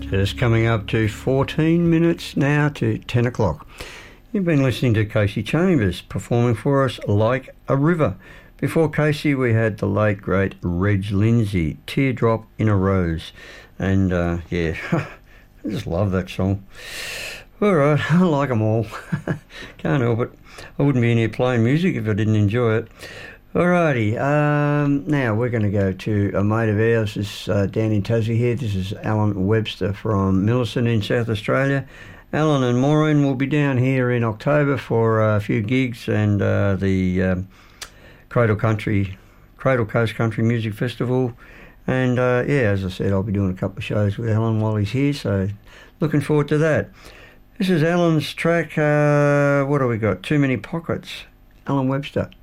It's coming up to 14 minutes now to 10 o'clock. You've been listening to Kasey Chambers performing for us Like a River. Before Kasey, we had the late, great Reg Lindsay, Teardrop in a Rose. And, yeah, I just love that song. All right, I like them all. Can't help it. I wouldn't be in here playing music if I didn't enjoy it. Alrighty, now we're going to go to a mate of ours. This down in Tassie here. This is Alan Webster from Millicent in South Australia. Alan and Maureen will be down here in October for a few gigs and the Cradle Coast Country Music Festival. And yeah, as I said, I'll be doing a couple of shows with Alan while he's here, so looking forward to that. This is Alan's track, what do we got? Too Many Pockets. Alan Webster.